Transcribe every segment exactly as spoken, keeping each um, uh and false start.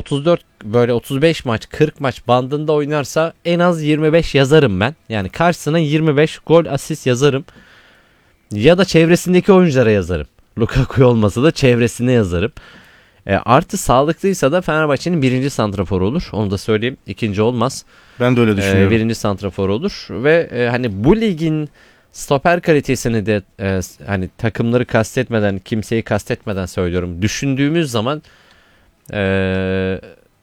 otuz dört böyle otuz beş maç kırk maç bandında oynarsa en az yirmi beş yazarım ben. Yani karşısına yirmi beş gol asist yazarım. Ya da çevresindeki oyunculara yazarım. Lukaku olmasa da çevresine yazarım. E, artı sağlıklıysa da Fenerbahçe'nin birinci santraforu olur. Onu da söyleyeyim. İkinci olmaz. Ben de öyle düşünüyorum. E, birinci santrafor olur. Ve e, hani bu ligin stoper kalitesini de e, hani takımları kastetmeden, kimseyi kastetmeden söylüyorum. Düşündüğümüz zaman e,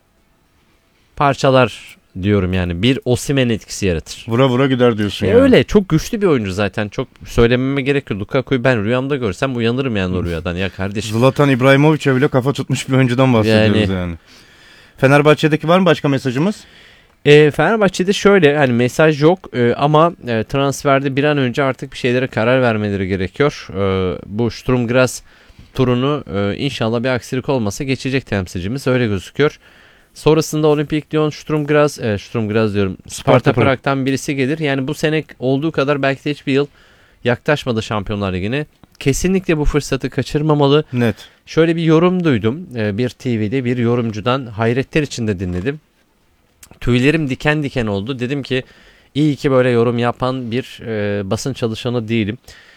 parçalar diyorum yani. Bir Osimhen etkisi yaratır. Vura vura gider diyorsun E yani. Öyle çok güçlü bir oyuncu zaten. Çok söylememe gerek yok. Lukaku'yu ben rüyamda görsem uyanırım yani o rüyadan ya kardeşim. Zlatan İbrahimovic'e bile kafa tutmuş bir oyuncudan bahsediyoruz yani. yani. Fenerbahçe'deki var mı başka mesajımız? E, Fenerbahçe'de şöyle hani mesaj yok e, ama e, transferde bir an önce artık bir şeylere karar vermeleri gerekiyor. E, bu Sturm Graz turunu e, inşallah bir aksilik olmasa geçecek temsilcimiz öyle gözüküyor. Sonrasında Olimpik Lyon, Sturm Graz, e, Sturm Graz diyorum Sparta Sparta Prag'dan birisi gelir. Yani bu sene olduğu kadar belki de hiçbir yıl yaklaşmadı Şampiyonlar Ligi'ne. Kesinlikle bu fırsatı kaçırmamalı. Net. Şöyle bir yorum duydum. E, bir T V'de bir yorumcudan hayretler içinde dinledim. Tüylerim diken diken oldu. Dedim ki iyi ki böyle yorum yapan bir e, basın çalışanı değilim.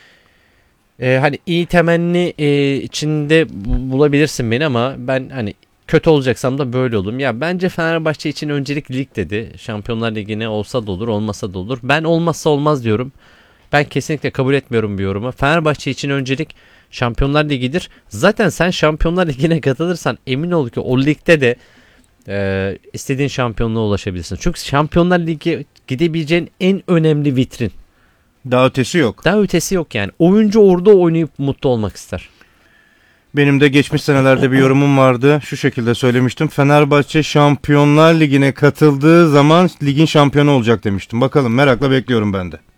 E, hani iyi temenni e, içinde bulabilirsin beni ama ben hani kötü olacaksam da böyle olurum. Ya bence Fenerbahçe için öncelik lig dedi. Şampiyonlar Ligi'ne olsa da olur, olmasa da olur. Ben olmazsa olmaz diyorum. Ben kesinlikle kabul etmiyorum bir yorumu. Fenerbahçe için öncelik Şampiyonlar Ligi'dir. Zaten sen Şampiyonlar Ligi'ne katılırsan emin ol ki o ligde de e, istediğin şampiyonluğa ulaşabilirsin. Çünkü Şampiyonlar Ligi gidebileceğin en önemli vitrin. Daha ötesi yok. Daha ötesi yok yani. Oyuncu orada oynayıp mutlu olmak ister. Benim de geçmiş senelerde bir yorumum vardı. Şu şekilde söylemiştim. Fenerbahçe Şampiyonlar Ligi'ne katıldığı zaman ligin şampiyonu olacak demiştim. Bakalım merakla bekliyorum ben de.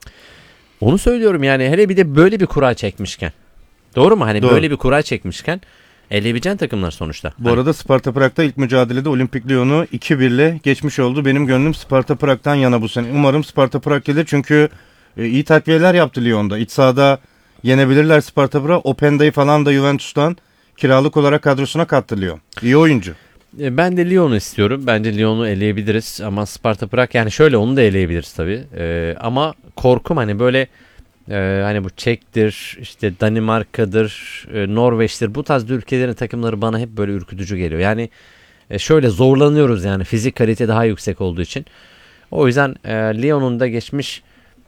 Onu söylüyorum yani hele bir de böyle bir kura çekmişken. Doğru mu? Hani Doğru. böyle bir kura çekmişken eleyebileceğin takımlar sonuçta. Bu hani. arada Sparta Prag'da ilk mücadelede Olimpik Lyon'u iki bir ile geçmiş oldu. Benim gönlüm Sparta Prag'dan yana bu sene. Umarım Sparta Prag gelir çünkü e, iyi takviyeler yaptı Lyon'da. İç sahada yenebilirler Sparta Prag. Openda'yı falan da Juventus'tan kiralık olarak kadrosuna kattı Lyon. İyi oyuncu. E, Ben de Lyon'u istiyorum. Bence Lyon'u eleyebiliriz ama Sparta Prag yani şöyle onu da eleyebiliriz tabii. E, ama korkum hani böyle e, hani bu Çek'tir, işte Danimarka'dır, e, Norveç'tir bu tarz ülkelerin takımları bana hep böyle ürkütücü geliyor. Yani e, şöyle zorlanıyoruz yani fizik kalite daha yüksek olduğu için. O yüzden e, Lyon'un da geçmiş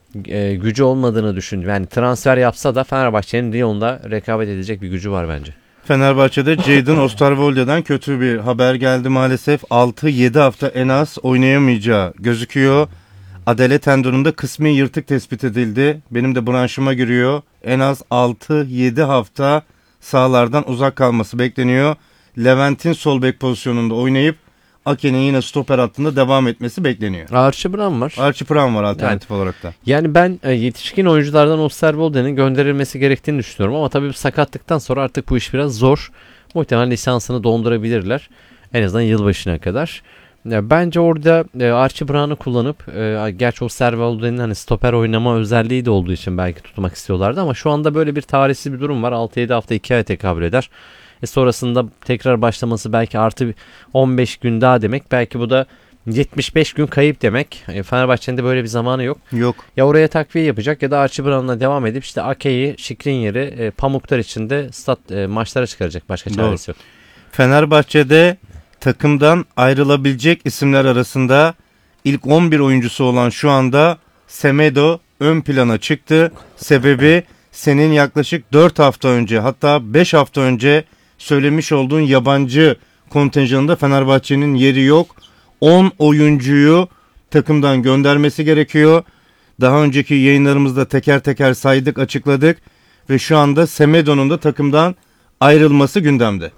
e, gücü olmadığını düşünüyorum. Yani transfer yapsa da Fenerbahçe'nin Lyon'da rekabet edecek bir gücü var bence. Fenerbahçe'de Jadon Osterwolde'den kötü bir haber geldi maalesef. altı yedi hafta en az oynayamayacağı gözüküyor. Adele tendonunda kısmi yırtık tespit edildi. Benim de branşıma giriyor. En az altı yedi hafta sahalardan uzak kalması bekleniyor. Levent'in sol bek pozisyonunda oynayıp Ake'nin yine stoper hattında devam etmesi bekleniyor. Archie Brown var. Archie Brown var alternatif yani, olarak da. Yani ben e, yetişkin oyunculardan Osterwolde'nin gönderilmesi gerektiğini düşünüyorum. Ama tabii sakatlıktan sonra artık bu iş biraz zor. Muhtemelen lisansını dondurabilirler. En azından yılbaşına kadar. Ya, bence orada e, Archie Brown'u kullanıp e, gerçi Osterwolde'nin hani stoper oynama özelliği de olduğu için belki tutmak istiyorlardı. Ama şu anda böyle bir tarihsiz bir durum var. altı yedi hafta iki aya tekabül eder. E sonrasında tekrar başlaması belki artı on beş gün daha demek. Belki bu da yetmiş beş gün kayıp demek. E, Fenerbahçe'nin de böyle bir zamanı yok. Yok. Ya oraya takviye yapacak ya da Archie Brown'la devam edip işte Ake'yi, Şikrinyer'i e, Pamuklar içinde stat e, maçlara çıkaracak. Başka çaresi yok. Fenerbahçe'de takımdan ayrılabilecek isimler arasında ilk on bir oyuncusu olan şu anda Semedo ön plana çıktı. Sebebi senin yaklaşık dört hafta önce hatta beş hafta önce söylemiş olduğun yabancı kontenjanında Fenerbahçe'nin yeri yok. on oyuncuyu takımdan göndermesi gerekiyor. Daha önceki yayınlarımızda teker teker saydık, açıkladık ve şu anda Semedo'nun da takımdan ayrılması gündemde.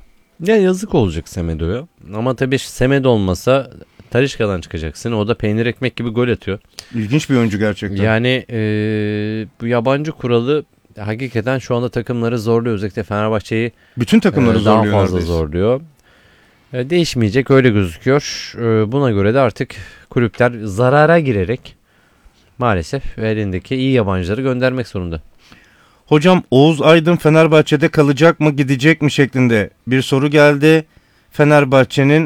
Ya yazık olacak Semedo'ya. Ama tabii Semedo olmasa Talisca'dan çıkacaksın. O da peynir ekmek gibi gol atıyor. İlginç bir oyuncu gerçekten. Yani e, bu yabancı kuralı hakikaten şu anda takımları zorluyor. Özellikle Fenerbahçe'yi bütün takımları e, daha zorluyor fazla neredeyse. zorluyor. E, değişmeyecek öyle gözüküyor. E, buna göre de artık kulüpler zarara girerek maalesef elindeki iyi yabancıları göndermek zorunda. Hocam Oğuz Aydın Fenerbahçe'de kalacak mı gidecek mi şeklinde bir soru geldi. Fenerbahçe'nin